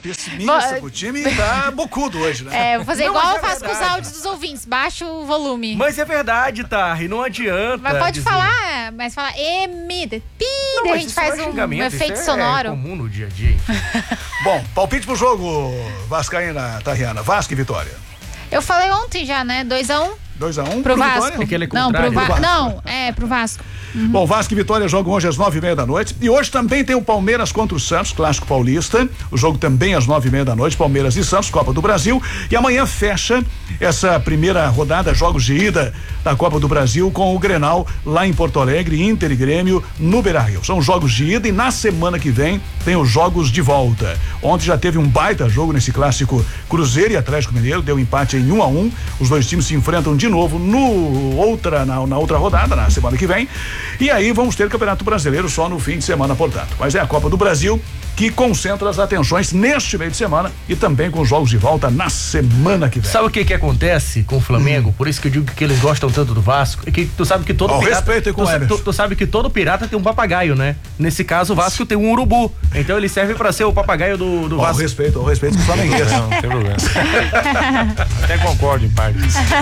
pessimista, o time tá bocudo hoje, né? Vou fazer igual eu faço com os áudios dos ouvintes, baixa o volume. Mas é verdade, Tarri, não adianta. Mas pode falar, mas fala a gente faz um efeito sonoro. É comum no dia a dia. Bom, palpite pro jogo, Vascaína, Tarriana, Vasco e Vitória. Eu falei ontem já, né? 2-1. 2-1 pro Vasco. Vitória? Pro Vasco. Uhum. Bom, Vasco e Vitória jogam hoje às 9:30 da noite. E hoje também tem o Palmeiras contra o Santos, clássico paulista. O jogo também às 9:30 da noite, Palmeiras e Santos, Copa do Brasil. E amanhã fecha essa primeira rodada, jogos de ida da Copa do Brasil, com o Grenal lá em Porto Alegre, Inter e Grêmio no Beira-Rio. São jogos de ida e na semana que vem tem os jogos de volta. Ontem já teve um baita jogo nesse clássico Cruzeiro e Atlético Mineiro, deu empate em 1-1. Os dois times se enfrentam de novo na outra rodada, na semana que vem. E aí vamos ter Campeonato Brasileiro só no fim de semana, portanto. Mas é a Copa do Brasil que concentra as atenções neste meio de semana e também com os jogos de volta na semana que vem. Sabe o que acontece com o Flamengo? Por isso que eu digo que eles gostam tanto do Vasco. É que tu sabe que todo pirata... respeito com tu sabe que todo pirata tem um papagaio, né? Nesse caso, o Vasco tem um urubu. Então ele serve pra ser o papagaio do Vasco. Ao respeito com o Flamenguês. Não tem problema. Até concordo em parte.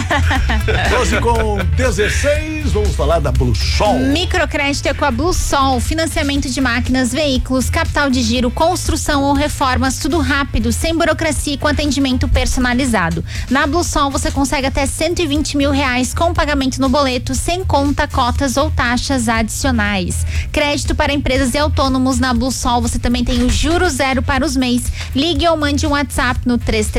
12:16, vamos falar da Blue Sol. Microcrédito é com a Blue Sol, financiamento de máquinas, veículos, capital de giro, construção ou reformas, tudo rápido, sem burocracia e com atendimento personalizado. Na Blue Sol você consegue até R$120 mil com pagamento no boleto, sem conta, cotas ou taxas adicionais. Crédito para empresas e autônomos na Blue Sol, você também tem o juro zero para os MEIs. Ligue ou mande um WhatsApp no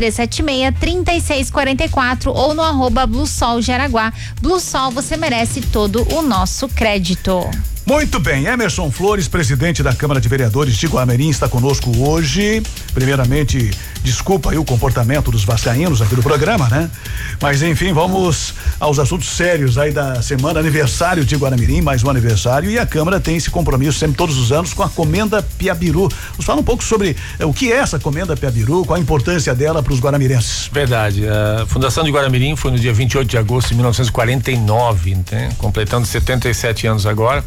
3376-3644 ou no @Blue Sol Jaraguá. Blue Sol, você merece todo o nosso crédito. Muito bem, Emerson Flores, presidente da Câmara de Vereadores de Guaramirim, está conosco hoje. Primeiramente, desculpa aí o comportamento dos vascaínos aqui do programa, né? Mas enfim, vamos aos assuntos sérios aí da semana, aniversário de Guaramirim, mais um aniversário, e a Câmara tem esse compromisso sempre todos os anos com a Comenda Piabiru. Nos fala um pouco sobre o que é essa Comenda Piabiru, qual a importância dela para os guaramirenses. Verdade, a fundação de Guaramirim foi no dia 28 de agosto de 1949, né? Completando 77 anos agora.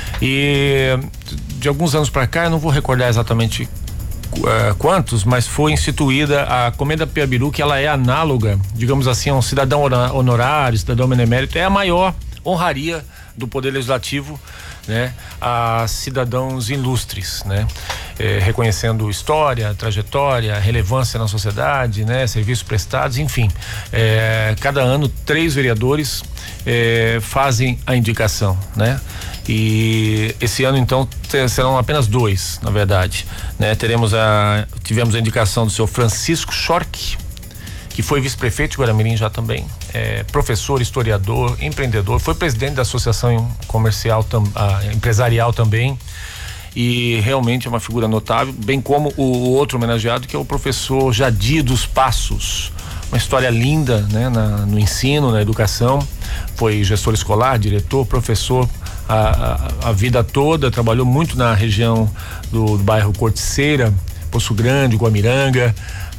E de alguns anos para cá, eu não vou recordar exatamente quantos, mas foi instituída a Comenda Piabiru, que ela é análoga, digamos assim, a um cidadão honorário, cidadão benemérito, é a maior honraria do Poder Legislativo, né, a cidadãos ilustres, né, reconhecendo história, trajetória, relevância na sociedade, né, serviços prestados, enfim, cada ano 3 vereadores fazem a indicação, né? E esse ano então serão apenas 2, na verdade, né? Tivemos a indicação do senhor Francisco Schork, que foi vice-prefeito de Guaramirim já também, professor, historiador, empreendedor, foi presidente da Associação Comercial Empresarial também, e realmente é uma figura notável, bem como o outro homenageado, que é o professor Jadir dos Passos, uma história linda, né, no ensino, na educação, foi gestor escolar, diretor, professor a vida toda, trabalhou muito na região do bairro Corticeira, Poço Grande, Guamiranga,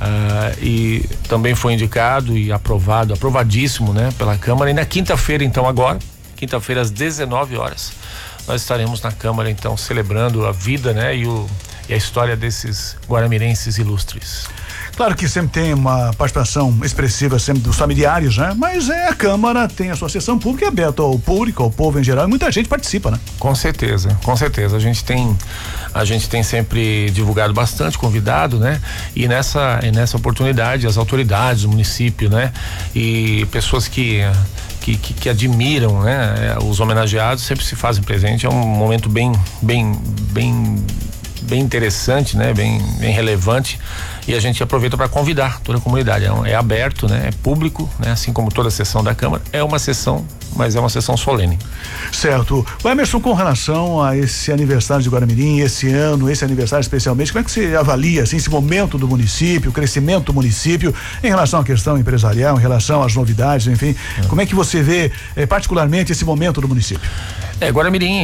e também foi indicado e aprovadíssimo, né, pela Câmara. E na quinta-feira, então, quinta-feira às 19 horas, nós estaremos na Câmara, então, celebrando a vida, né, e a história desses guaramirenses ilustres. Claro que sempre tem uma participação expressiva sempre dos familiares, né? Mas a Câmara tem a sua sessão pública aberta ao público, ao povo em geral, e muita gente participa, né? Com certeza. A gente tem sempre divulgado bastante, convidado, né? E nessa oportunidade, as autoridades do município, né? E pessoas que admiram, né? Os homenageados sempre se fazem presente. É um momento bem interessante, né? Bem relevante, e a gente aproveita para convidar toda a comunidade. É aberto, né? É público, né? Assim como toda a sessão da Câmara, é uma sessão, mas é uma sessão solene. Certo. O Emerson, com relação a esse aniversário de Guaramirim, esse aniversário especialmente, como é que você avalia assim, esse momento do município, o crescimento do município, em relação à questão empresarial, em relação às novidades, enfim, como é que você vê particularmente esse momento do município? Guaramirim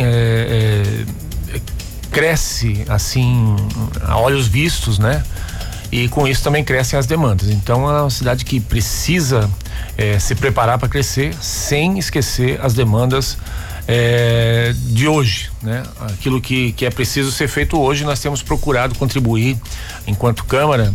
cresce assim a olhos vistos, né? E com isso também crescem as demandas. Então é uma cidade que precisa se preparar para crescer, sem esquecer as demandas de hoje, né? Aquilo que é preciso ser feito hoje, nós temos procurado contribuir enquanto Câmara